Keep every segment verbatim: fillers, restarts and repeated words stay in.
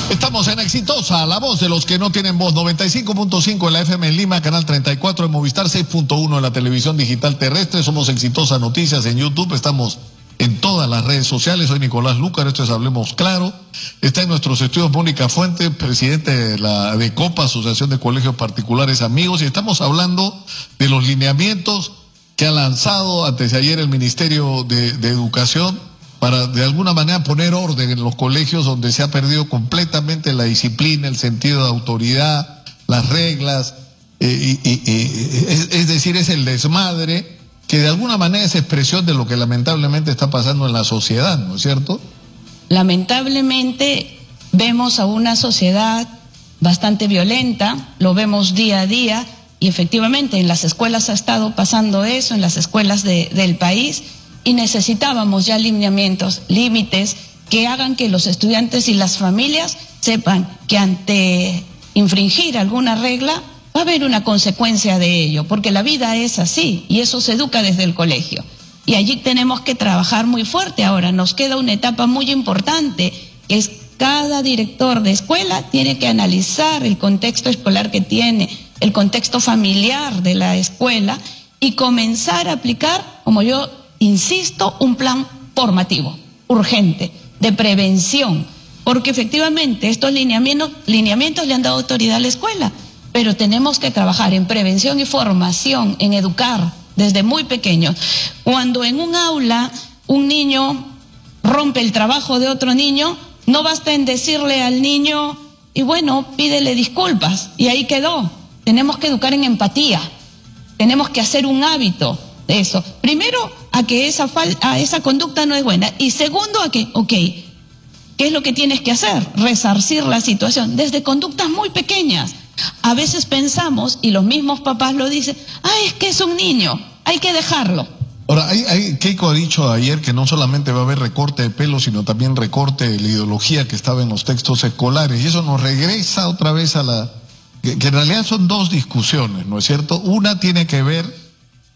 Estamos en Exitosa, la voz de los que no tienen voz. noventa y cinco punto cinco en la F M en Lima, canal treinta y cuatro en Movistar, seis punto uno en la televisión digital terrestre. Somos Exitosa Noticias en YouTube. Estamos en todas las redes sociales. Soy Nicolás Lucar, esto es Hablemos Claro. Está en nuestros estudios Mónica Fuente, presidente de la de COPA, Asociación de Colegios Particulares Amigos, y estamos hablando de los lineamientos que ha lanzado antes de ayer el Ministerio de, de Educación para de alguna manera poner orden en los colegios donde se ha perdido completamente la disciplina, el sentido de autoridad, las reglas, eh, y, y, y, es, es decir, es el desmadre que de alguna manera es expresión de lo que lamentablemente está pasando en la sociedad, ¿no es cierto? Lamentablemente vemos a una sociedad bastante violenta, lo vemos día a día, y efectivamente en las escuelas ha estado pasando eso, en las escuelas de, del país, y necesitábamos ya lineamientos, límites que hagan que los estudiantes y las familias sepan que ante infringir alguna regla va a haber una consecuencia de ello, porque la vida es así y eso se educa desde el colegio. Y allí tenemos que trabajar muy fuerte. Ahora nos queda una etapa muy importante, que es cada director de escuela tiene que analizar el contexto escolar que tiene, el contexto familiar de la escuela y comenzar a aplicar, como yo insisto, un plan formativo, urgente, de prevención, porque efectivamente estos lineamientos, lineamientos le han dado autoridad a la escuela, pero tenemos que trabajar en prevención y formación, en educar desde muy pequeños. Cuando en un aula un niño rompe el trabajo de otro niño, no basta en decirle al niño, y bueno, pídele disculpas, y ahí quedó. Tenemos que educar en empatía, tenemos que hacer un hábito de eso. Primero, a que esa, fal a esa conducta no es buena. Y segundo, a que, ok, ¿qué es lo que tienes que hacer? Resarcir la situación desde conductas muy pequeñas. A veces pensamos, y los mismos papás lo dicen, ah, es que es un niño, hay que dejarlo. Ahora, hay, hay, Keiko ha dicho ayer que no solamente va a haber recorte de pelo, sino también recorte de la ideología que estaba en los textos escolares. Y eso nos regresa otra vez a la... que, que en realidad son dos discusiones, ¿no es cierto? Una tiene que ver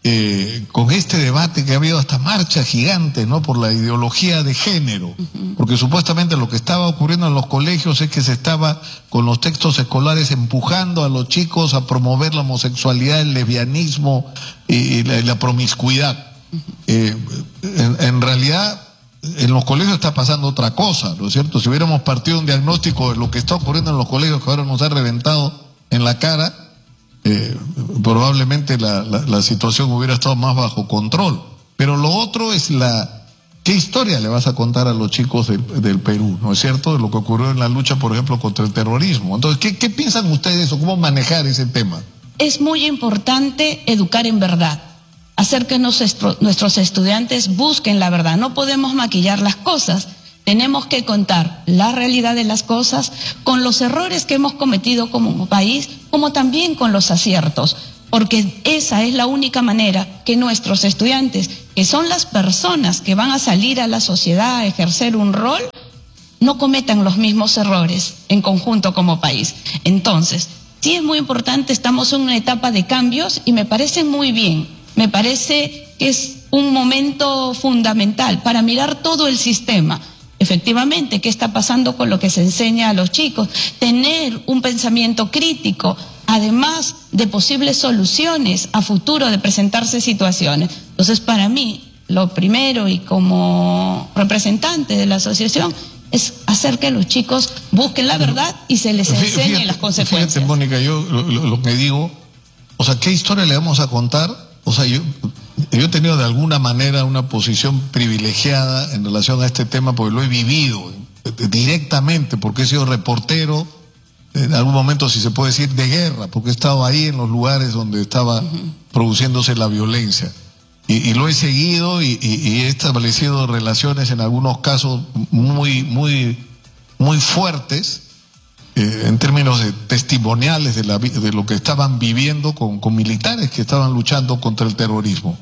Eh, con este debate que ha habido hasta marchas gigantes, ¿no?, por la ideología de género, uh-huh. Porque supuestamente lo que estaba ocurriendo en los colegios es que se estaba con los textos escolares empujando a los chicos a promover la homosexualidad, el lesbianismo y, y, la, y la promiscuidad. Uh-huh. eh, en, en realidad en los colegios está pasando otra cosa, ¿no es cierto? Si hubiéramos partido un diagnóstico de lo que está ocurriendo en los colegios que ahora nos ha reventado en la cara, Eh, probablemente la, la, la situación hubiera estado más bajo control. Pero lo otro es la... ¿Qué historia le vas a contar a los chicos del, del Perú, no es cierto? De lo que ocurrió en la lucha, por ejemplo, contra el terrorismo. Entonces, ¿qué, qué piensan ustedes o cómo manejar ese tema? Es muy importante educar en verdad, hacer que nuestro, nuestros estudiantes busquen la verdad. No podemos maquillar las cosas. Tenemos que contar la realidad de las cosas con los errores que hemos cometido como país, como también con los aciertos, porque esa es la única manera que nuestros estudiantes, que son las personas que van a salir a la sociedad a ejercer un rol, no cometan los mismos errores en conjunto como país. Entonces, sí es muy importante, estamos en una etapa de cambios y me parece muy bien, me parece que es un momento fundamental para mirar todo el sistema. Efectivamente, ¿qué está pasando con lo que se enseña a los chicos? Tener un pensamiento crítico, además de posibles soluciones a futuro de presentarse situaciones. Entonces, para mí, lo primero y como representante de la asociación es hacer que los chicos busquen la verdad y se les enseñe fíjate, las consecuencias. Fíjate, Mónica, yo lo, lo, lo que digo, o sea, ¿qué historia le vamos a contar? O sea, yo... Yo he tenido de alguna manera una posición privilegiada en relación a este tema porque lo he vivido directamente, porque he sido reportero, en algún momento, si se puede decir, de guerra, porque he estado ahí en los lugares donde estaba uh-huh. produciéndose la violencia. Y, y lo he seguido y, y, y he establecido relaciones en algunos casos muy, muy, muy fuertes, eh, en términos de testimoniales de, la, de lo que estaban viviendo con, con militares que estaban luchando contra el terrorismo.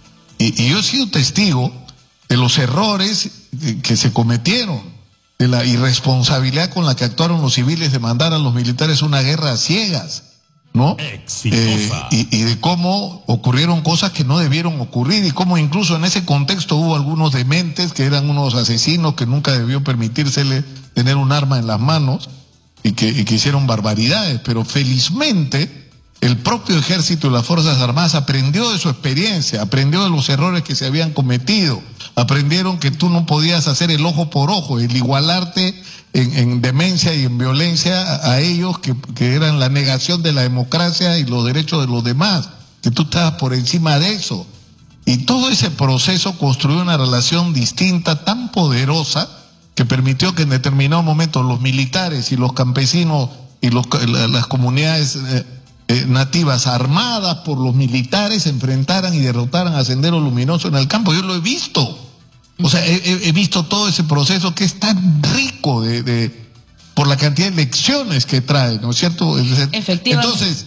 Y, y yo he sido testigo de los errores que, que se cometieron, de la irresponsabilidad con la que actuaron los civiles de mandar a los militares una guerra a ciegas, ¿no? Eh, y, y de cómo ocurrieron cosas que no debieron ocurrir y cómo incluso en ese contexto hubo algunos dementes que eran unos asesinos que nunca debió permitírsele tener un arma en las manos y que, y que hicieron barbaridades, pero felizmente el propio ejército y las Fuerzas Armadas aprendió de su experiencia, aprendió de los errores que se habían cometido, aprendieron que tú no podías hacer el ojo por ojo, el igualarte en, en demencia y en violencia a, a ellos que, que eran la negación de la democracia y los derechos de los demás, que tú estabas por encima de eso. Y todo ese proceso construyó una relación distinta, tan poderosa, que permitió que en determinado momento los militares y los campesinos y los, las comunidades eh, eh, nativas armadas por los militares se enfrentaran y derrotaran a Sendero Luminoso en el campo. Yo lo he visto. O sea, he, he visto todo ese proceso que es tan rico de, de por la cantidad de lecciones que trae, ¿no es cierto? Efectivamente. Entonces,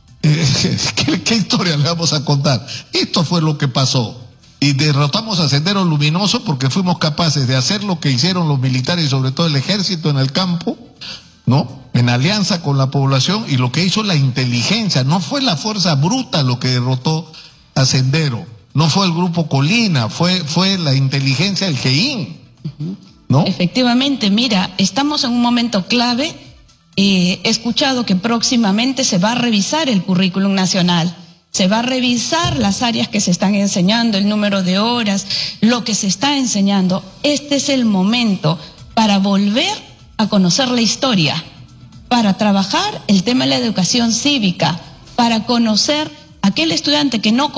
eh, ¿qué, ¿qué historia le vamos a contar? Esto fue lo que pasó. Y derrotamos a Sendero Luminoso porque fuimos capaces de hacer lo que hicieron los militares y sobre todo el ejército en el campo, ¿no? En alianza con la población, y lo que hizo la inteligencia. No fue la fuerza bruta lo que derrotó a Sendero, no fue el grupo Colina, fue, fue la inteligencia del G I N, ¿no? Efectivamente, mira, estamos en un momento clave. Eh, he escuchado que próximamente se va a revisar el currículum nacional. Se va a revisar las áreas que se están enseñando, el número de horas, lo que se está enseñando. Este es el momento para volver a conocer la historia, para trabajar el tema de la educación cívica, para conocer a aquel estudiante que no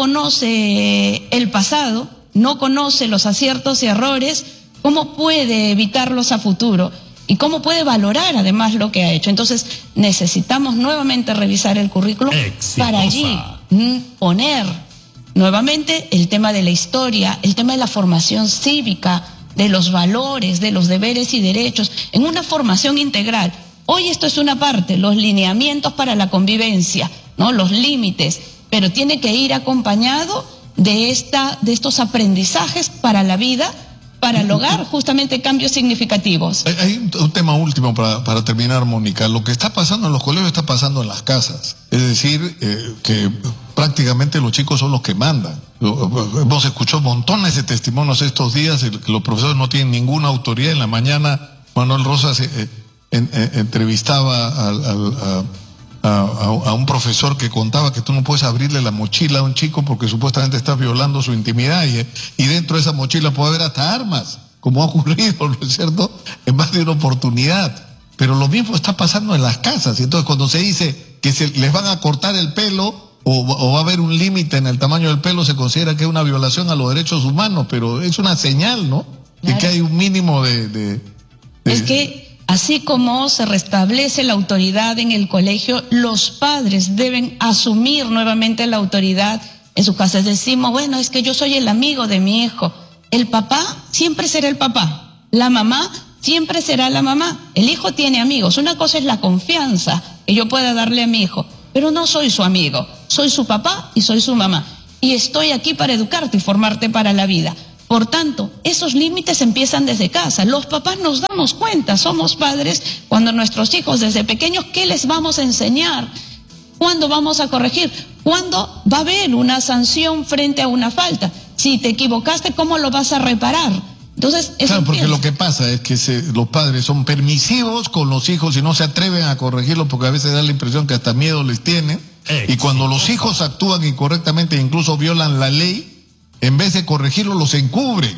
conoce el pasado, no conoce los aciertos y errores, cómo puede evitarlos a futuro y cómo puede valorar además lo que ha hecho. Entonces necesitamos nuevamente revisar el currículum para allí poner nuevamente el tema de la historia, el tema de la formación cívica, de los valores, de los deberes y derechos, en una formación integral. Hoy esto es una parte, los lineamientos para la convivencia, ¿no? Los límites, pero tiene que ir acompañado de, esta, de estos aprendizajes para la vida, para lograr justamente cambios significativos. Hay, hay un, un tema último para, para terminar, Mónica. Lo que está pasando en los colegios está pasando en las casas. Es decir, eh, que prácticamente los chicos son los que mandan. Hemos escuchado montones de testimonios estos días, que los profesores no tienen ninguna autoridad. En la mañana, Manuel Rosas eh, en, en, entrevistaba al, al, a... A, a, a un profesor que contaba que tú no puedes abrirle la mochila a un chico porque supuestamente estás violando su intimidad, y, y dentro de esa mochila puede haber hasta armas, como ha ocurrido, ¿no es cierto?, en más de una oportunidad. Pero lo mismo está pasando en las casas, y entonces cuando se dice que se les van a cortar el pelo o, o va a haber un límite en el tamaño del pelo, se considera que es una violación a los derechos humanos, pero es una señal, ¿no?, claro, de que hay un mínimo de... de, de... Es que así como se restablece la autoridad en el colegio, los padres deben asumir nuevamente la autoridad en sus casas. Decimos, bueno, es que yo soy el amigo de mi hijo. El papá siempre será el papá, la mamá siempre será la mamá. El hijo tiene amigos. Una cosa es la confianza que yo pueda darle a mi hijo, pero no soy su amigo, soy su papá y soy su mamá. Y estoy aquí para educarte y formarte para la vida. Por tanto, esos límites empiezan desde casa. Los papás nos damos cuenta, somos padres, cuando nuestros hijos desde pequeños, ¿qué les vamos a enseñar? ¿Cuándo vamos a corregir? ¿Cuándo va a haber una sanción frente a una falta? Si te equivocaste, ¿cómo lo vas a reparar? Entonces, eso claro, porque empieza. lo que pasa es que se, los padres son permisivos con los hijos y no se atreven a corregirlos porque a veces da la impresión que hasta miedo les tienen. Exitosa. Y cuando los hijos actúan incorrectamente e incluso violan la ley, en vez de corregirlo, los encubren.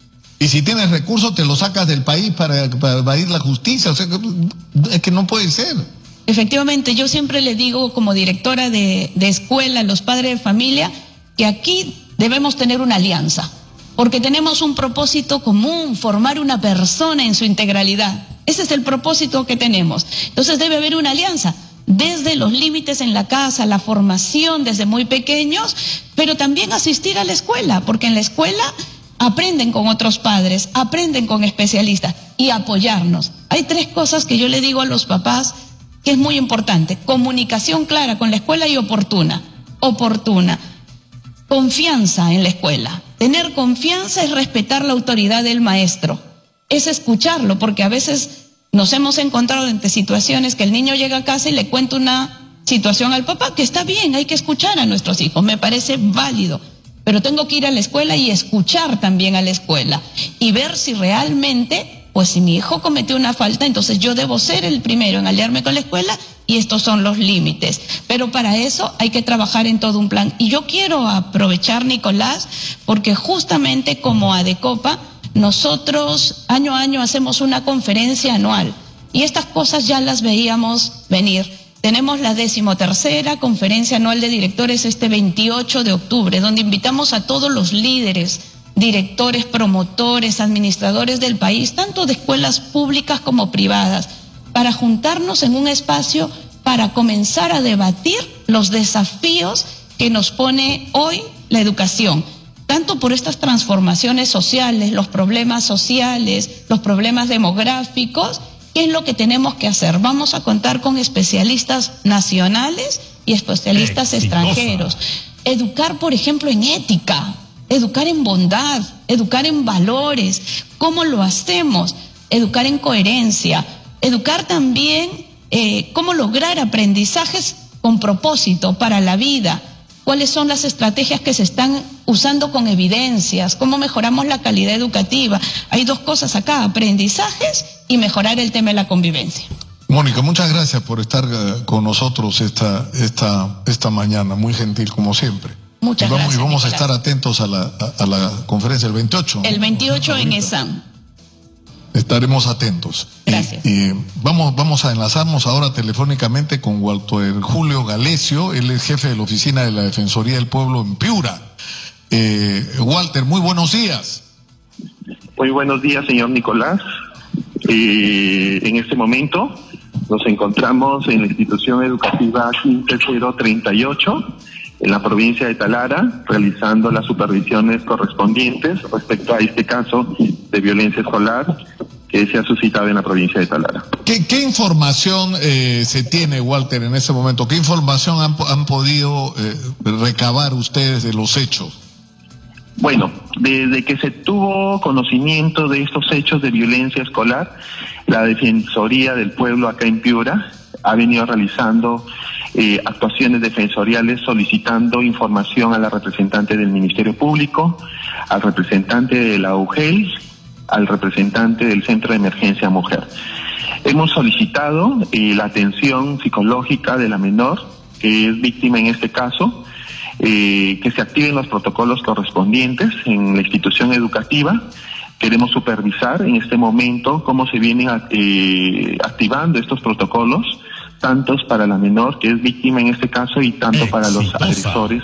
Y si tienes recursos, te los sacas del país para, para evadir la justicia. O sea, es que no puede ser. Efectivamente, yo siempre le digo como directora de, de escuela a los padres de familia que aquí debemos tener una alianza, porque tenemos un propósito común, formar una persona en su integralidad. Ese es el propósito que tenemos. Entonces debe haber una alianza. Desde los límites en la casa, la formación desde muy pequeños, pero también asistir a la escuela, porque en la escuela aprenden con otros padres, aprenden con especialistas, y apoyarnos. Hay tres cosas que yo le digo a los papás que es muy importante: comunicación clara con la escuela y oportuna, oportuna, confianza en la escuela. Tener confianza es respetar la autoridad del maestro, es escucharlo, porque a veces nos hemos encontrado ante situaciones que el niño llega a casa y le cuenta una situación al papá, que está bien, hay que escuchar a nuestros hijos, me parece válido, pero tengo que ir a la escuela y escuchar también a la escuela y ver si realmente pues si mi hijo cometió una falta, entonces yo debo ser el primero en aliarme con la escuela y estos son los límites. Pero para eso hay que trabajar en todo un plan. Y yo quiero aprovechar, Nicolás, porque justamente como ADECOPA, nosotros año a año hacemos una conferencia anual y estas cosas ya las veíamos venir. Tenemos la decimotercera conferencia anual de directores este veintiocho de octubre, donde invitamos a todos los líderes, directores, promotores, administradores del país, tanto de escuelas públicas como privadas, para juntarnos en un espacio para comenzar a debatir los desafíos que nos pone hoy la educación, tanto por estas transformaciones sociales, los problemas sociales, los problemas demográficos. ¿Qué es lo que tenemos que hacer? Vamos a contar con especialistas nacionales y especialistas Exitosa. extranjeros. Educar, por ejemplo, en ética, educar en bondad, educar en valores. ¿Cómo lo hacemos? Educar en coherencia, educar también eh, cómo lograr aprendizajes con propósito para la vida. ¿Cuáles son las estrategias que se están usando con evidencias? ¿Cómo mejoramos la calidad educativa? Hay dos cosas acá, aprendizajes y mejorar el tema de la convivencia. Mónica, muchas gracias por estar uh, con nosotros esta, esta, esta mañana, muy gentil como siempre. Muchas y vamos, gracias. Y vamos Nicolás. a estar atentos a la, a, a la conferencia el veintiocho. El veintiocho ¿no? en ESAM. Estaremos atentos. Gracias. Y, y vamos, vamos a enlazarnos ahora telefónicamente con Walter Julio Galecio, él es jefe de la oficina de la Defensoría del Pueblo en Piura. Eh, Walter, muy buenos días. Muy buenos días, señor Nicolás. Eh, en este momento nos encontramos en la institución educativa quince cero treinta y ocho, en la provincia de Talara, realizando las supervisiones correspondientes respecto a este caso de violencia escolar que se ha suscitado en la provincia de Talara. ¿Qué, qué información eh, se tiene, Walter, en este momento? ¿Qué información han, han podido eh, recabar ustedes de los hechos? Bueno, desde que se tuvo conocimiento de estos hechos de violencia escolar, la Defensoría del Pueblo acá en Piura ha venido realizando eh, actuaciones defensoriales solicitando información a la representante del Ministerio Público, al representante de la U G E L, al representante del Centro de Emergencia Mujer. Hemos solicitado eh, la atención psicológica de la menor, que es víctima en este caso, eh, que se activen los protocolos correspondientes en la institución educativa. Queremos supervisar en este momento cómo se vienen eh, activando estos protocolos, tantos para la menor, que es víctima en este caso, y tanto Exitosa. para los agresores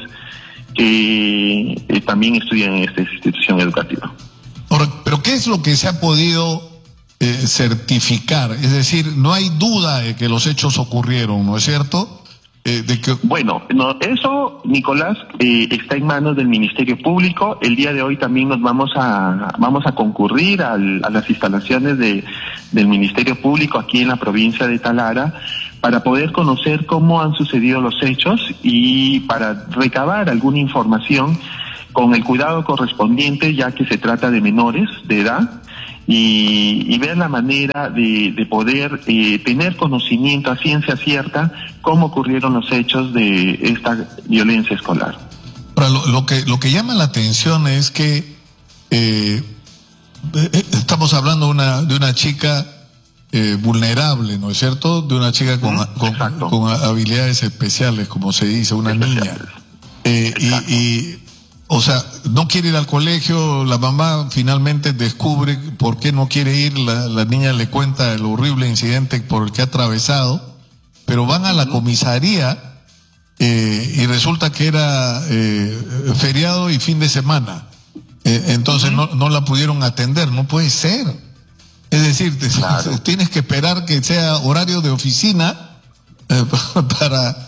que eh, también estudian en esta institución educativa. Ahora, ¿pero qué es lo que se ha podido eh, certificar? Es decir, no hay duda de que los hechos ocurrieron, ¿no es cierto? Eh, de que... Bueno, no, eso, Nicolás, eh, está en manos del Ministerio Público. El día de hoy también nos vamos a vamos a concurrir al, a las instalaciones de, del Ministerio Público aquí en la provincia de Talara para poder conocer cómo han sucedido los hechos y para recabar alguna información con el cuidado correspondiente, ya que se trata de menores de edad, y, y ver la manera de, de poder eh, tener conocimiento a ciencia cierta cómo ocurrieron los hechos de esta violencia escolar. Ahora, lo, lo que lo que llama la atención es que eh, estamos hablando de una de una chica eh, vulnerable, ¿no es cierto? De una chica con, mm, con, con habilidades especiales, como se dice, una niña. Eh, y, y O sea, no quiere ir al colegio, la mamá finalmente descubre por qué no quiere ir, la, la niña le cuenta el horrible incidente por el que ha atravesado, pero van a la comisaría eh, y resulta que era eh, feriado y fin de semana. Eh, entonces uh-huh. no, no la pudieron atender, no puede ser. Es decir, te, claro. tienes que esperar que sea horario de oficina eh, para...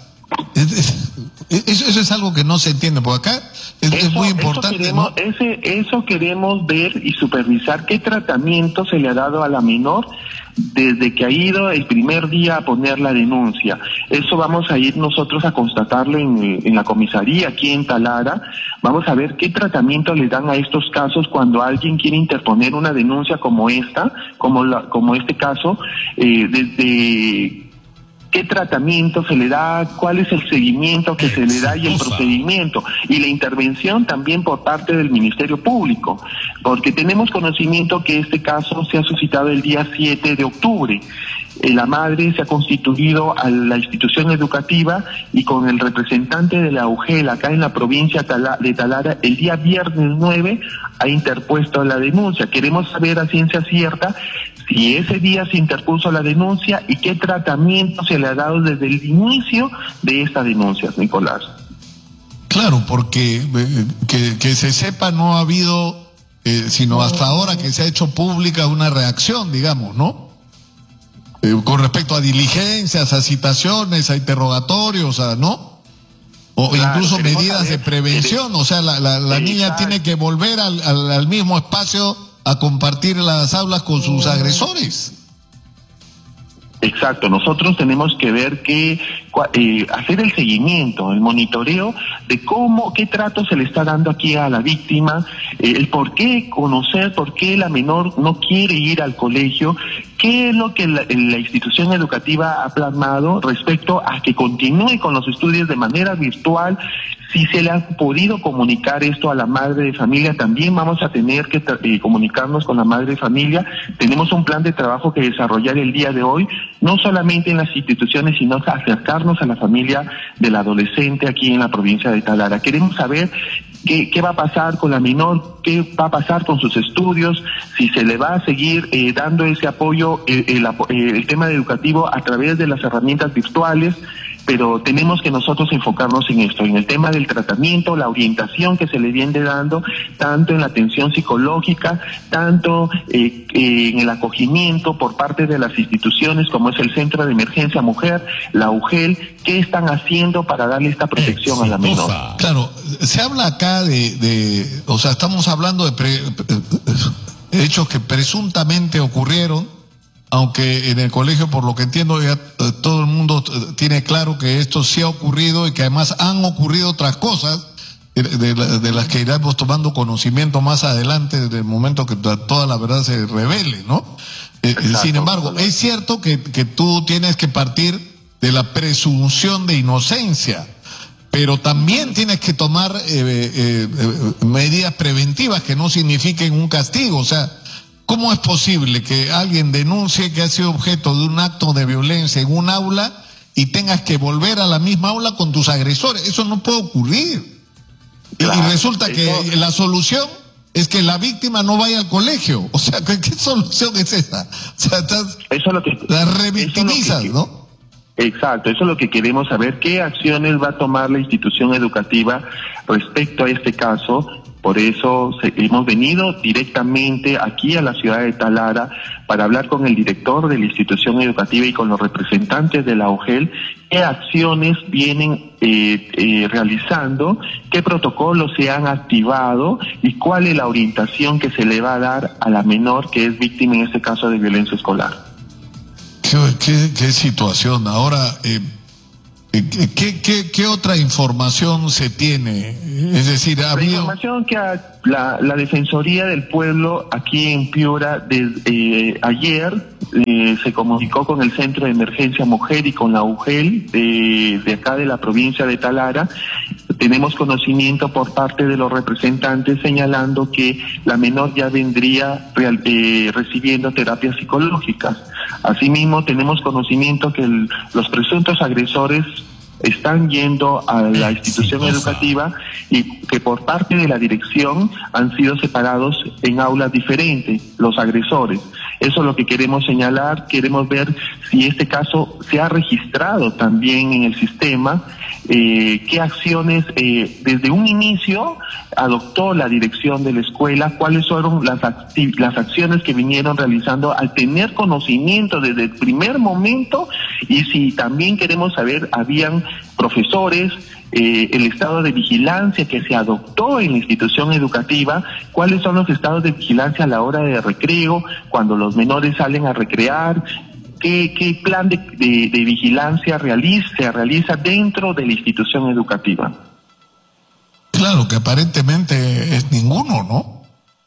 Eso, eso es algo que no se entiende, porque acá es, eso, es muy importante. Eso queremos, ¿no? ese, eso queremos ver y supervisar qué tratamiento se le ha dado a la menor desde que ha ido el primer día a poner la denuncia. Eso vamos a ir nosotros a constatarlo en, en la comisaría aquí en Talara. Vamos a ver qué tratamiento le dan a estos casos cuando alguien quiere interponer una denuncia como esta, como, la, como este caso, eh, desde... qué tratamiento se le da, cuál es el seguimiento que se le da y el procedimiento, y la intervención también por parte del Ministerio Público, porque tenemos conocimiento que este caso se ha suscitado el día siete de octubre. La madre se ha constituido a la institución educativa y con el representante de la U G E L acá en la provincia de Talara el día viernes nueve ha interpuesto la denuncia. Queremos saber a ciencia cierta si ese día se interpuso la denuncia y qué tratamiento se le ha dado desde el inicio de esta denuncia, Nicolás. Claro, porque eh, que, que se sepa no ha habido, eh, sino hasta ahora que se ha hecho pública una reacción, digamos, ¿no? Eh, con respecto a diligencias, a citaciones, a interrogatorios, a, ¿no? O claro, incluso medidas saber, de prevención, queremos, o sea, la, la, la niña tiene que volver al, al, al mismo espacio a compartir las aulas con sus agresores. Exacto, nosotros tenemos que ver que eh, hacer el seguimiento, el monitoreo de cómo, qué trato se le está dando aquí a la víctima, eh, el por qué conocer, por qué la menor no quiere ir al colegio, qué es lo que la, la institución educativa ha plasmado respecto a que continúe con los estudios de manera virtual. Si se le ha podido comunicar esto a la madre de familia, también vamos a tener que eh, comunicarnos con la madre de familia. Tenemos un plan de trabajo que desarrollar el día de hoy, no solamente en las instituciones, sino acercarnos a la familia del adolescente aquí en la provincia de Talara. Queremos saber qué, qué va a pasar con la menor, qué va a pasar con sus estudios, si se le va a seguir eh, dando ese apoyo, eh, el, el, el tema educativo a través de las herramientas virtuales. Pero tenemos que nosotros enfocarnos en esto, en el tema del tratamiento, la orientación que se le viene dando, tanto en la atención psicológica, tanto eh, eh, en el acogimiento por parte de las instituciones como es el Centro de Emergencia Mujer, la U G E L, ¿qué están haciendo para darle esta protección eh, a la menor? Claro, se habla acá de, de o sea, estamos hablando de pre, hechos que presuntamente ocurrieron, aunque en el colegio, por lo que entiendo, ya todo el mundo tiene claro que esto sí ha ocurrido y que además han ocurrido otras cosas de, de, de las que iremos tomando conocimiento más adelante, desde el momento que toda la verdad se revele, ¿no? Exacto. Sin embargo, es cierto que, que tú tienes que partir de la presunción de inocencia, pero también tienes que tomar eh, eh, eh, medidas preventivas que no signifiquen un castigo, o sea, ¿cómo es posible que alguien denuncie que ha sido objeto de un acto de violencia en un aula y tengas que volver a la misma aula con tus agresores? Eso no puede ocurrir. Claro, y resulta que eso... la solución es que la víctima no vaya al colegio. O sea, ¿qué, qué solución es esa? O sea, estás, eso es lo que, la revictimizas, eso es lo que, ¿no? Exacto, eso es lo que queremos saber, qué acciones va a tomar la institución educativa respecto a este caso. Por eso se, hemos venido directamente aquí a la ciudad de Talara para hablar con el director de la institución educativa y con los representantes de la U G E L, qué acciones vienen eh, eh, realizando, qué protocolos se han activado y cuál es la orientación que se le va a dar a la menor que es víctima en este caso de violencia escolar. ¿Qué, qué, qué situación? Ahora, eh, ¿qué, qué, ¿qué otra información se tiene? Es decir, ha habido... La información que a, la, la Defensoría del Pueblo aquí en Piura desde eh, ayer eh, se comunicó con el Centro de Emergencia Mujer y con la U G E L de, de acá de la provincia de Talara. Tenemos conocimiento por parte de los representantes señalando que la menor ya vendría real, eh, recibiendo terapias psicológicas. Asimismo, tenemos conocimiento que el, los presuntos agresores están yendo a la institución sí, educativa y que por parte de la dirección han sido separados en aulas diferentes los agresores. Eso es lo que queremos señalar, queremos ver si este caso se ha registrado también en el sistema, eh, qué acciones eh, desde un inicio adoptó la dirección de la escuela, cuáles fueron las, las acciones que vinieron realizando al tener conocimiento desde el primer momento, y si también queremos saber, habían profesores, eh, el estado de vigilancia que se adoptó en la institución educativa, cuáles son los estados de vigilancia a la hora de recreo, cuando los menores salen a recrear, qué, qué plan de, de, de vigilancia realiza, se realiza dentro de la institución educativa. Claro, que aparentemente es ninguno, ¿no?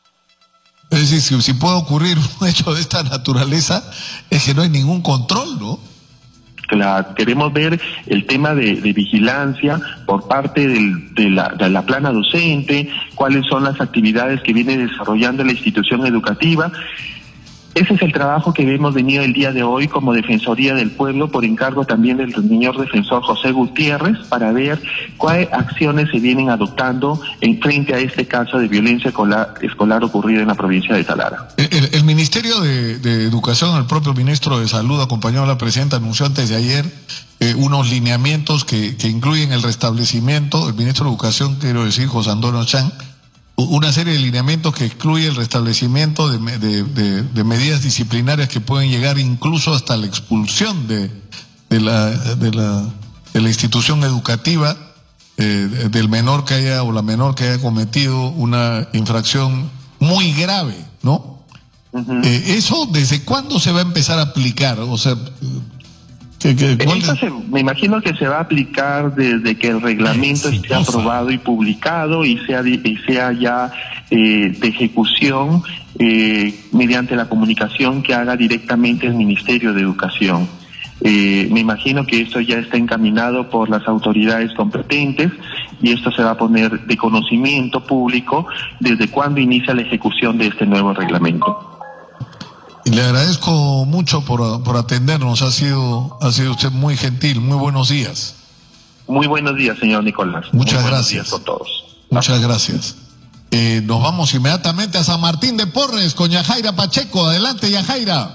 Es decir, si, si puede ocurrir un hecho de esta naturaleza, es que no hay ningún control, ¿no? Claro, queremos ver el tema de, de vigilancia por parte del, de, la, de la plana docente, cuáles son las actividades que viene desarrollando la institución educativa. Ese es el trabajo que hemos venido el día de hoy como Defensoría del Pueblo, por encargo también del señor defensor José Gutiérrez, para ver cuáles acciones se vienen adoptando en frente a este caso de violencia escolar, escolar ocurrido en la provincia de Talara. El, el Ministerio de, de Educación, el propio Ministro de Salud, acompañado a la Presidenta, anunció antes de ayer eh, unos lineamientos que, que incluyen el restablecimiento, el Ministro de Educación, quiero decir, José Antonio Chan, una serie de lineamientos que excluye el restablecimiento de, de, de, de medidas disciplinarias que pueden llegar incluso hasta la expulsión de, de, la, de, la, de la institución educativa eh, del menor que haya o la menor que haya cometido una infracción muy grave, ¿no? Uh-huh. Eh, ¿Eso desde cuándo se va a empezar a aplicar? O sea, ¿qué, qué, cuál Eso se, me imagino que se va a aplicar desde que el reglamento esté aprobado y publicado y sea, y sea ya eh, de ejecución eh, mediante la comunicación que haga directamente el Ministerio de Educación. Eh, me imagino que esto ya está encaminado por las autoridades competentes y esto se va a poner de conocimiento público desde cuando inicia la ejecución de este nuevo reglamento. Y le agradezco mucho por, por atendernos, ha sido, ha sido usted muy gentil, muy buenos días. Muy buenos días, señor Nicolás. Muchas muy gracias. Días con todos. Muchas gracias. Eh, nos vamos inmediatamente a San Martín de Porres con Yajaira Pacheco. Adelante, Yajaira.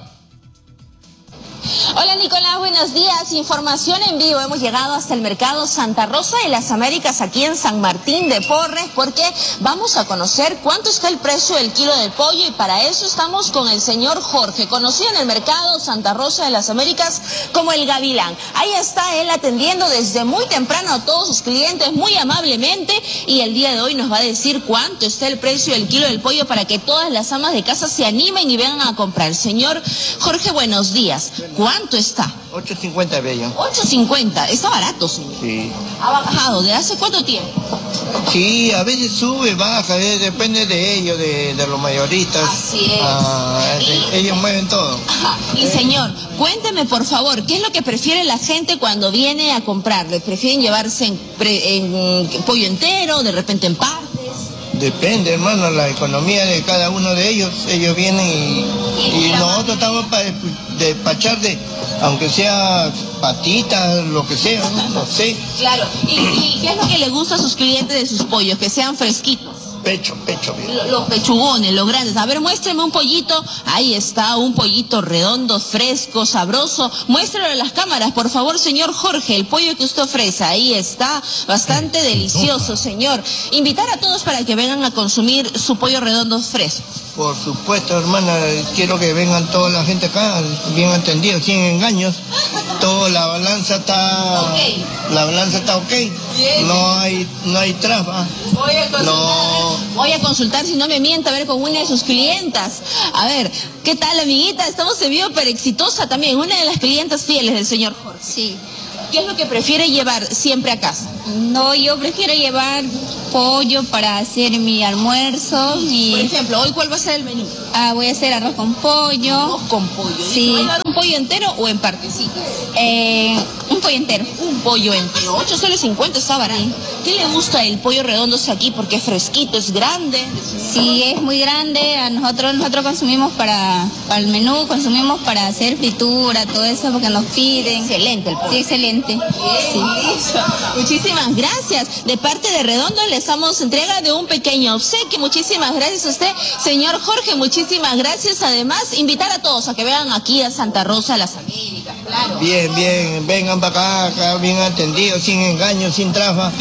Hola Nicolás, buenos días. Información en vivo. Hemos llegado hasta el mercado Santa Rosa de las Américas aquí en San Martín de Porres porque vamos a conocer cuánto está el precio del kilo del pollo y para eso estamos con el señor Jorge, conocido en el mercado Santa Rosa de las Américas como el Gavilán. Ahí está él atendiendo desde muy temprano a todos sus clientes muy amablemente y el día de hoy nos va a decir cuánto está el precio del kilo del pollo para que todas las amas de casa se animen y vengan a comprar. Señor Jorge, buenos días. ¿Cuánto está? ocho cincuenta bello. ocho cincuenta, está barato, señor. Sí. ¿Ha bajado? ¿De hace cuánto tiempo? Sí, a veces sube, baja, eh, depende de ellos, de, de los mayoristas. Así es. Ah, y, ellos mueven todo. Ajá. Y señor, cuénteme por favor, ¿qué es lo que prefiere la gente cuando viene a comprarle? ¿Prefieren llevarse en, pre, en pollo entero, de repente en partes? Depende, hermano, la economía de cada uno de ellos. Ellos vienen y, y nosotros estamos para despachar de, aunque sea patitas, lo que sea, no, no sé. Claro. ¿Y, ¿Y qué es lo que le gusta a sus clientes de sus pollos? Que sean fresquitos. Pecho, pecho, bien. Los pechugones, los grandes. A ver, muéstreme un pollito. Ahí está, un pollito redondo, fresco, sabroso. Muéstralo a las cámaras, por favor, señor Jorge, el pollo que usted ofrece. Ahí está, bastante delicioso, señor. Invitar a todos para que vengan a consumir su pollo redondo fresco. Por supuesto, hermana, quiero que vengan toda la gente acá, bien entendido, sin engaños. Todo, la balanza está... Okay. La balanza está ok. Bien. No hay, no hay traba. Voy a consultar. No. Voy a consultar, si no me mienta, a ver con una de sus clientas. A ver, ¿qué tal, amiguita? Estamos en vivo, pero exitosa también. Una de las clientas fieles del señor Jorge. Sí. ¿Qué es lo que prefiere llevar siempre a casa? No, yo prefiero llevar pollo para hacer mi almuerzo. Mi... Por ejemplo, ¿hoy cuál va a ser el menú? Ah, voy a hacer arroz con pollo. Arroz con pollo. Sí. ¿Va a llevar un pollo entero o en partecitas? Eh, un pollo entero. Un pollo entero. ocho soles cincuenta está barato. ¿Qué le gusta el pollo redondo aquí? Porque es fresquito, es grande. Sí, es muy grande. A nosotros nosotros consumimos para, para el menú, consumimos para hacer fritura, todo eso, porque nos piden. Excelente el pollo. Sí, excelente. Sí. Muchísimas gracias. De parte de Redondo les damos entrega de un pequeño obsequio. Muchísimas gracias a usted, señor Jorge. Muchísimas gracias. Además, invitar a todos a que vengan aquí a Santa Rosa, a las Américas. Claro. Bien, bien, vengan para acá, acá bien atendidos, sin engaños, sin trafa.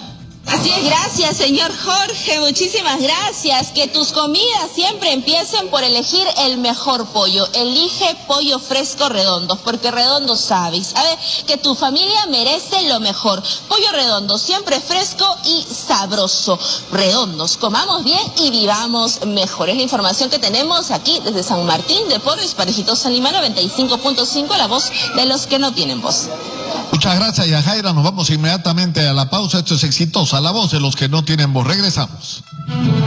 Así es, gracias, señor Jorge, muchísimas gracias. Que tus comidas siempre empiecen por elegir el mejor pollo. Elige pollo fresco Redondo, porque Redondo sabes, ¿sabes? Que tu familia merece lo mejor. Pollo Redondo, siempre fresco y sabroso. Redondos, comamos bien y vivamos mejor. Es la información que tenemos aquí desde San Martín de Porres, para Exitosa Lima noventa y cinco punto cinco, la voz de los que no tienen voz. Muchas gracias, Yajaira. Nos vamos inmediatamente a la pausa. Esto es Exitosa, la voz de los que no tienen voz. Regresamos.